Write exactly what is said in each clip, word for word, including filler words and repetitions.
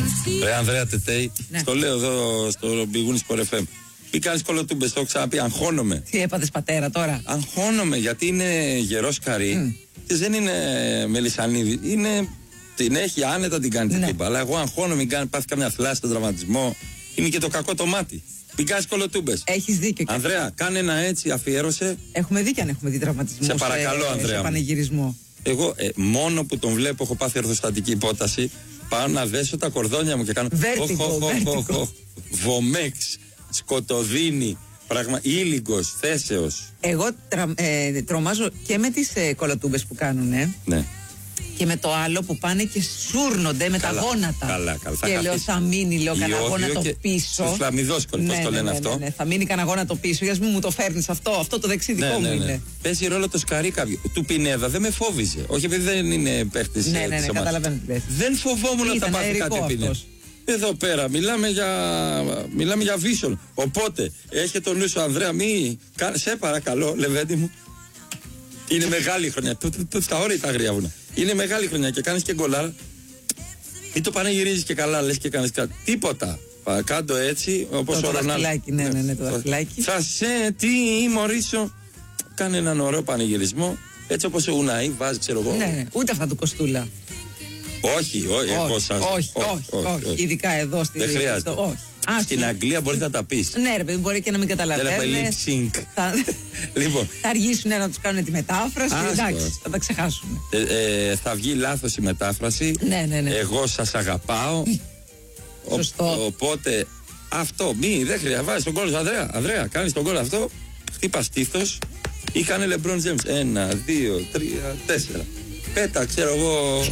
Ρε Ανδρέα Τετέη, ναι. Στο λέω εδώ στο Μπιγούνι Σπορ εφ εμ. Μη κάνεις κολοτούμπες, το έχω ξαναπεί, αγχώνομαι. Τι έπαθες πατέρα τώρα? Αγχώνομαι γιατί είναι γερός καρύ mm. και δεν είναι μελισσανίδι. Είναι, την έχει άνετα, την κάνει ναι. τύπα. Αλλά εγώ αγχώνομαι, μην κάνει, πάθει καμιά θλάση στον τραυματισμό. Είναι και το κακό το μάτι. Μην κάνεις κολοτούμπες. Έχεις δίκιο. Ανδρέα, κάνε ένα έτσι, αφιέρωσε. Έχουμε δει και αν έχουμε δει τραυματισμό. Σε παρακαλώ, σε, Ανδρέα. Σε πανηγυρισμό. Εγώ ε, μόνο που τον βλέπω έχω πάθει ορθοστατική υπόταση. Πάω να δέσω τα κορδόνια μου και κάνω. Βέρτικο. Βομέξ, σκοτωδίνη, πράγμα, ήλιγκος, θέσεως. Εγώ τρα, ε, τρομάζω και με τις ε, κολοτούμπες που κάνουνε. Ναι. Και με το άλλο που πάνε και σούρνονται με καλά, τα γόνατα. Καλά, καλά. Και λέω θα μείνει, λέω κανένα γόνατο και πίσω. Στους φλαμιδόσκολους, πώς ναι, το λένε ναι, ναι, αυτό. Ναι, ναι. Θα μείνει κανένα γόνατο πίσω. Για μου το φέρνεις αυτό, αυτό το δεξί δικό ναι, μου ναι, ναι. είναι. Παίζει ρόλο το σκαρί κάποιο. Του Πινέδα δεν με φόβιζε. Όχι επειδή δεν είναι παίχτης. Ναι, ναι, ναι, καταλαβαίνω. Δεν φοβόμουν να τα πάθει κάτι Πινέδα. Εδώ πέρα μιλάμε για, μιλάμε για βίσον. Οπότε έχει το νου σου, Ανδρέα, μη. Σε παρακαλώ, Λεβέντη μου. Είναι μεγάλη χρονιά. Στα όρια τα αγρία βουνά. Είναι μεγάλη χρονιά και κάνεις και γκολάρα. Μην το πανηγυρίζεις και καλά, λες και κάνεις κάτι. Τίποτα. Κάντο έτσι, όπως ο Ρονάλντο. Το δαχτυλάκι, ναι, ναι, ναι, το δαχτυλάκι. Θα σε τιμωρήσω. Κάνε έναν ωραίο πανηγυρισμό. Έτσι όπως ο Ουναή βάζει, ξέρω εγώ. Ναι, ναι, ούτε αυτά του Κοστούλα. Όχι, όχι, εγώ σας. Όχι, όχι, όχι. Ειδικά εδώ στην. Δεν χρειάζεται. Όχι. Α, στην Αγγλία μπορείς να τα πεις. Ναι, ρε παιδί, μπορεί και να μην καταλαβαίνεις. Θα... λοιπόν. θα αργήσουν να τους κάνουν τη μετάφραση. Άστο. Εντάξει, θα τα ξεχάσουμε. Ε, ε, θα βγει λάθος η μετάφραση. Ναι, ναι, ναι. Εγώ σας αγαπάω. Σωστό. Ο, οπότε αυτό, μη, δεν χρειάζεται. Βάζεις τον κόλ, Ανδρέα. Ανδρέα, κάνεις τον κόλ αυτό. Χτύπα στήθος ή κάνε LeBron James. Ένα, δύο, τρία, τέσσερα. Πέτα, ξέρω εγώ.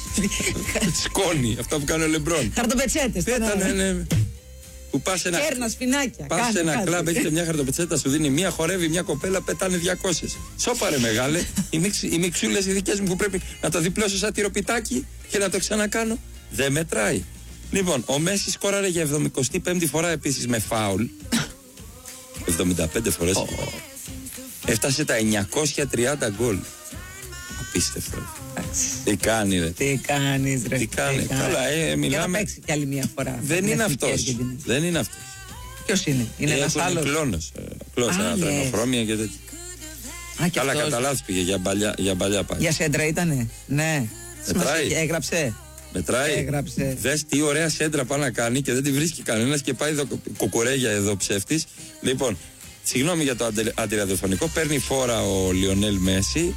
Σκόνη, αυτά που κάνει ο Λεμπρόν. Χαρτοπετσέτες. Πέτα, ναι, ναι. Που πας ένα, Κέρνα, σφινάκια. Πας σε ένα κλαμπ, έχετε μια χαρτοπετσέτα, σου δίνει μία, χορεύει μια κοπέλα, πετάνε διακόσιες. Σώπαρε μεγάλε. Οι, μιξ, οι μιξούλες οι δικές μου που πρέπει να το διπλώσω σαν τυροπιτάκι και να το ξανακάνω. Δεν μετράει. Λοιπόν, ο Μέση σκόραρε για εβδομηκοστή πέμπτη φορά επίσης με φάουλ. εβδομήντα πέντε φορές. Oh. Έφτασε τα εννιακόσια τριάντα γκολ. Απίστευτο. Τι κάνει, ρε. Τι κάνει, ρε. Τι κάνει. Καλά, ε, μιλάμε. Για να παίξει κι άλλη μια φορά. Δεν είναι αυτός. Δεν είναι αυτός. Ποιος είναι, είναι ένας άλλος. Κλόνος. Κλόνος, ένα τρενοχρώμια και τέτοια. Καλά, κατά λάθος πήγε για παλιά, για παλιά πάλι. Για σέντρα ήτανε. Ναι. Μετράει. Έγραψε. Μετράει. Έγραψε. Δες τι ωραία σέντρα πάει να κάνει και δεν τη βρίσκει κανένας και πάει εδώ κοκορέγια εδώ ψεύτης. Λοιπόν, συγγνώμη για το αντιραδιοφωνικό. Παίρνει φόρα ο Λιονέλ Μέση.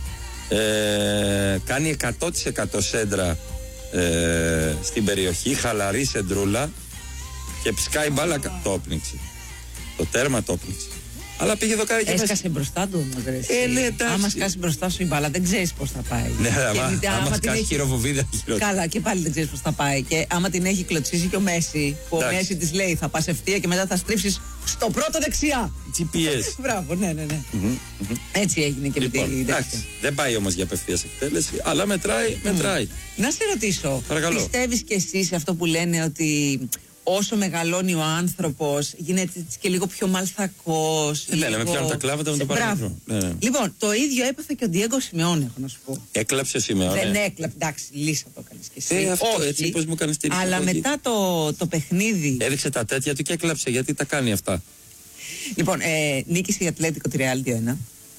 Ε, κάνει εκατό τοις εκατό σέντρα ε, στην περιοχή, χαλαρή σεντρούλα και ψκάει μπάλα. Το όπνιξε. Το τέρμα το όπνιξε. Αλλά πήγε εδώ κάτι και έσκασε μέσα... μπροστά του όμως, ρε. Ε, ναι, εντάξει. Άμα σκάσει μπροστά σου η μπάλα, δεν ξέρεις πώς θα πάει. Ναι, άμα, άμα σκάσει έχει... χειροβοβίδα. Καλά, και πάλι δεν ξέρεις πώς θα πάει. Και άμα την έχει κλωτσίσει και ο Μέση, που εντάξει. Ο Μέση της λέει θα πας ευθεία και μετά θα στρίψεις στο πρώτο δεξιά. τζι πι ες. Μπράβο, ναι, ναι, ναι. Mm-hmm, mm-hmm. Έτσι έγινε και λοιπόν, με τη τέτοια. Δεν πάει όμως για απευθείας εκτέλεση, αλλά μετράει, μετράει. Mm. Να σε ρωτήσω, παρακαλώ. Πιστεύεις και εσύ σε αυτό που λένε ότι όσο μεγαλώνει ο άνθρωπος γίνεται και λίγο πιο μαλθακός. Δεν λένε, με πιάνουν τα κλάματα με το παράδειγμα. Ναι, ναι. Λοιπόν, το ίδιο έπαθε και ο Ντιέγκο Σιμεώνε, έχω να σου πω. Έκλαψε ο Σιμεώνε. Δεν έκλαψε, εντάξει, λύσα το κάνεις και εσύ. Ε, αυτό, όχι, έτσι, πώς μου κάνεις την αλλά υπογωγή. μετά το, το παιχνίδι. Έδειξε τα τέτοια του και έκλαψε, γιατί τα κάνει αυτά. Λοιπόν, ε, νίκησε η Ατλέτικο τρία δύο ένα.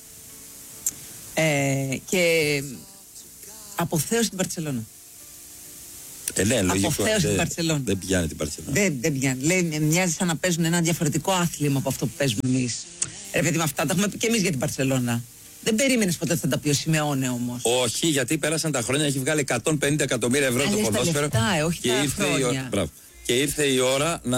Ε, και αποθέωσε την Μπαρτσελόνα. Ε, ναι, λογικό. Αποθέωσε την Μπαρτσελόνα. Δεν πιάνει την Μπαρτσελόνα. Δεν, δεν πιάνει. Λέει, μοιάζει σαν να παίζουν ένα διαφορετικό άθλημα από αυτό που παίζουμε εμείς. Ρε παιδί, με αυτά τα έχουμε πει και εμείς για την Μπαρτσελόνα. Δεν περίμενες ποτέ ότι θα τα πει ο Σιμεώνε όμως. Όχι, γιατί πέρασαν τα χρόνια, έχει βγάλει εκατόν πενήντα εκατομμύρια ευρώ το ποδόσφαιρο. Λεφτά, ε, όχι και, τα ήρθε χρόνια. Η ώρα, και ήρθε η ώρα να